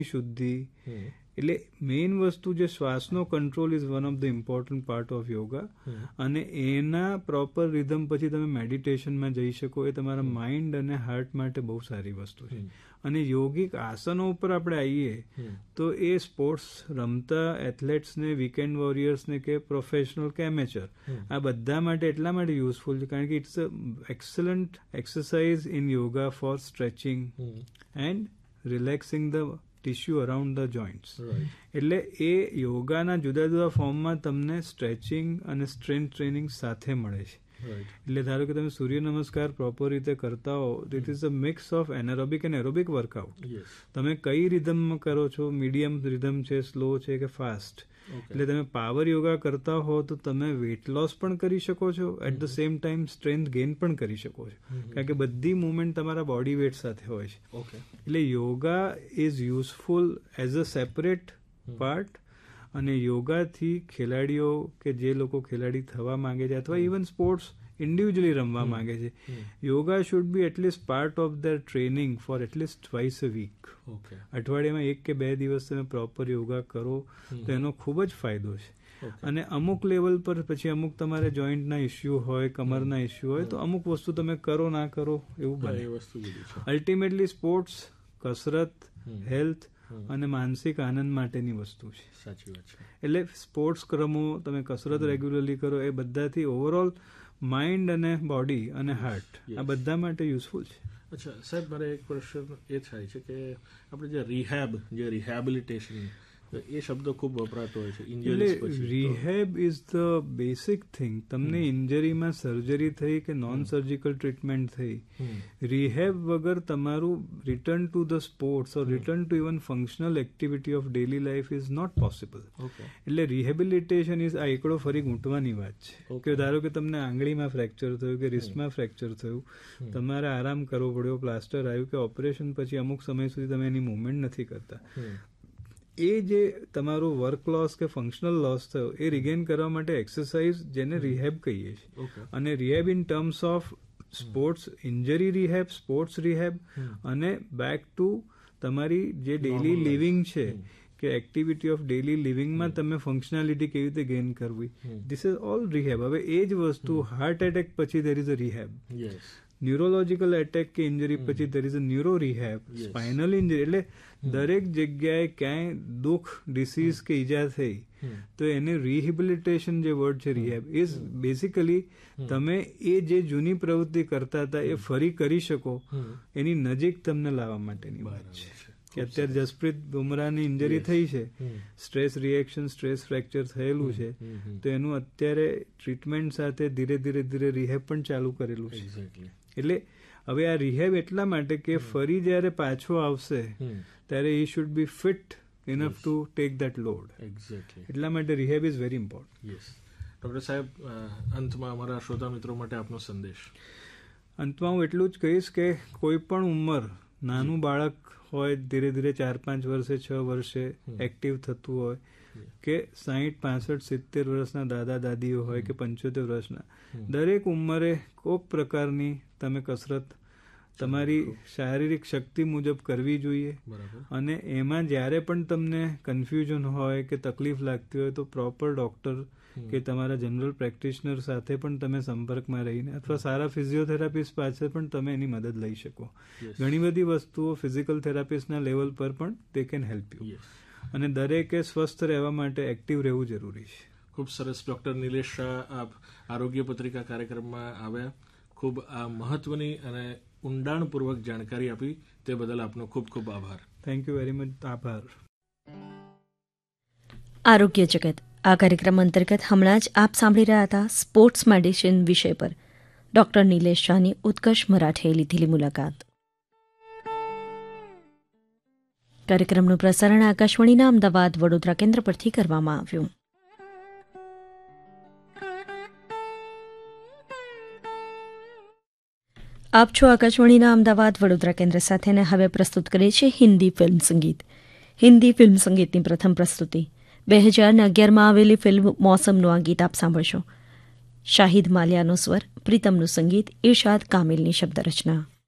શુદ્ધિ, એટલે મેઇન વસ્તુ જે શ્વાસનો control is one of the important part of yoga. અને એના પ્રોપર રિધમ પછી તમે મેડિટેશનમાં જઈ શકો. એ તમારા માઇન્ડ અને હાર્ટ માટે બહુ સારી વસ્તુ છે. અને યોગિક આસનો ઉપર આપણે આવીએ તો એ સ્પોર્ટ્સ રમતા એથ્લેટ્સને, વીકેન્ડ વોરિયર્સને કે પ્રોફેશનલ કે એમેચર, આ બધા માટે એટલા માટે યુઝફુલ છે કારણ કે it's a excellent exercise in yoga for stretching and relaxing the tissue around the joints. એટલે એ યોગાના જુદા જુદા ફોર્મમાં તમને સ્ટ્રેચિંગ અને સ્ટ્રેન્થ ટ્રેનિંગ સાથે મળે છે. એટલે ધારો કે તમે સૂર્ય નમસ્કાર પ્રોપર રીતે કરતા હો, it is a mix of anaerobic and aerobic workout. તમે કઈ રિધમમાં કરો છો, મીડિયમ રિધમ છે, સ્લો છે કે ફાસ્ટ. એટલે તમે પાવર યોગા કરતા હો તો તમે વેટ લોસ પણ કરી શકો છો, at the same time strength gain પણ કરી શકો છો, કારણ કે બધી મુવમેન્ટ તમારા બોડી વેટ સાથે હોય છે. એટલે yoga is useful as a separate part. અને યોગાથી ખેલાડીઓ કે જે લોકો ખેલાડી થવા માંગે છે અથવા ઇવન સ્પોર્ટ્સ ઇન્ડિવિજ્યુઅલી રમવા માંગે છે, yoga should be at least part of their training four at least twice a week. અઠવાડિયામાં 1 કે 2 દિવસ તમે પ્રોપર યોગા કરો તો એનો ખૂબ જ ફાયદો છે. અને અમુક લેવલ પર પછી અમુક તમારે જોઈન્ટના ઇસ્યુ હોય, કમરના ઇસ્યુ હોય, તો અમુક વસ્તુ તમે કરો ના કરો એવું બને. અલ્ટિમેટલી સ્પોર્ટ્સ, કસરત, હેલ્થ અને માનસિક આનંદ માટેની વસ્તુ છે. સાચી વાત છે. એટલે સ્પોર્ટ્સ રમો, તમે કસરત રેગ્યુલરલી કરો, એ બધાથી ઓવરઓલ માઇન્ડ અને બોડી અને હાર્ટ આ બધા માટે યુઝફુલ છે. અચ્છા સાહેબ, મારે એક પ્રશ્ન એ થાય છે કે આપણે જે રિહેબિલિટેશન એ શબ્દ ખૂબ વપરાતો હોય છે ઇન્જરીઝ પછી. Rehab is the basic thing. તમને ઇન્જરીમાં સર્જરી થઈ કે નોન સર્જિકલ ટ્રીટમેન્ટ થઈ, રિહેબ વગર તમારું return to the sports or return to even functional activity of daily life is not possible. એટલે રિહેબિલિટેશન ઇઝ આ એકડો ફરી ગૂંટવાની વાત છે કે ધારો કે તમને આંગળીમાં ફ્રેક્ચર થયું કે રિસ્ટમાં ફ્રેક્ચર થયું, તમારે આરામ કરવો પડ્યો, પ્લાસ્ટર આવ્યું કે ઓપરેશન પછી અમુક સમય સુધી તમે એની મૂવમેન્ટ નથી કરતા, એ જે તમારું વર્ક લોસ કે ફંક્શનલ લોસ થયો એ રિગેન કરવા માટે એક્સરસાઇઝ, જેને રિહેબ કહીએ છીએ. અને rehab in terms of sports injury rehab, sports rehab, અને બેક ટુ તમારી જે ડેલી લિવિંગ છે કે એક્ટિવિટી ઓફ ડેલી લિવિંગમાં તમે ફંક્શનાલિટી કેવી રીતે ગેઇન કરવી, ધીસ ઇઝ ઓલ રિહેબ. હવે એ જ વસ્તુ હાર્ટ એટેક પછી there is a rehab, neurological attack કે ઇન્જરી પછી there is a neuro rehab, spinal injury. એટલે દરેક જગ્યાએ ક્યાંય દુઃખ, ડિસીઝ કે ઈજા થઈ તો એને રિહેબિલિટેશન જે વર્ડ છે રિહેબ ઇઝ બેસિકલી તમે એ જે જૂની પ્રવૃત્તિ કરતા હતા એ ફરી કરી શકો એની નજીક તમને લાવવા માટેની વાત છે. કે અત્યારે જસપ્રીત બુમરાહની ઇન્જરી થઈ છે, સ્ટ્રેસ રિએક્શન, સ્ટ્રેસ ફ્રેક્ચર થયેલું છે, તો એનું અત્યારે ટ્રીટમેન્ટ સાથે ધીરે ધીરે ધીરે રિહેબ પણ ચાલુ કરેલું છે. એટલે હવે આ રિહેબ એટલા માટે કે ફરી જ્યારે પાછો આવશે ત્યારે he should be fit enough to take that load. એટલા માટે rehab is very important. Doctor સાહેબ, અંતમાં અમારા શ્રોતા મિત્રો માટે આપનો સંદેશ. અંતમાં હું એટલું જ કહીશ કે કોઈ પણ ઉંમર, નાનું બાળક હોય ધીરે ધીરે 4-5 વર્ષે, 6 વર્ષે એક્ટિવ થતું હોય, કે 60, 65, 70 વર્ષના દાદા દાદીઓ હોય કે 75 વર્ષના, દરેક ઉંમરે કોઈક પ્રકારની તમે કસરત તમારી શારીરિક શક્તિ મુજબ કરવી જોઈએ. અને એમાં જ્યારે પણ તમને કન્ફ્યુઝન હોય કે તકલીફ લાગતી હોય તો પ્રોપર ડોક્ટર કે તમારા જનરલ પ્રેક્ટિશનર સાથે પણ તમે સંપર્કમાં રહીને અથવા સારા ફિઝિયોથેરાપિસ્ટ પાસે પણ તમે એની મદદ લઈ શકો. ઘણી બધી વસ્તુઓ ફિઝિકલ થેરાપિસ્ટના લેવલ પર પણ તે કેન હેલ્પ યુ. અને દરેકે સ્વસ્થ રહેવા માટે એક્ટિવ રહેવું જરૂરી છે. ખૂબ સરસ. ડૉક્ટર નિલેશ શાહ આપ આરોગ્ય પત્રિકા કાર્યક્રમમાં આવ્યા, ખૂબ આ મહત્વની અને ઊંડાણપૂર્વક જાણકારી આપી, તે બદલ આપનો ખૂબ ખૂબ આભાર. Thank you very much. આભાર. આરોગ્ય જગત આ કાર્યક્રમ અંતર્ગત હમણાં જ આપ સાંભળી રહ્યા હતા સ્પોર્ટ્સ મેડિસિન વિષય પર ડૉક્ટર નિલેશ શાહની ઉત્કર્ષ મરાઠે લીધેલી મુલાકાત. કાર્યક્રમનું પ્રસારણ આકાશવાણીના અમદાવાદ વડોદરા કેન્દ્ર પરથી કરવામાં આવ્યું. આપ છો આકાશવાણીના અમદાવાદ વડોદરા કેન્દ્ર સાથે, અને હવે પ્રસ્તુત કરીએ છીએ હિન્દી ફિલ્મ સંગીત. હિન્દી ફિલ્મ સંગીતની પ્રથમ પ્રસ્તુતિ 2011માં આવેલી ફિલ્મ મોસમનું આ ગીત આપ સાંભળશો. શાહિદ માલિયાનો સ્વર, પ્રીતમનું સંગીત, ઇરશાદ કામિલની શબ્દ રચના.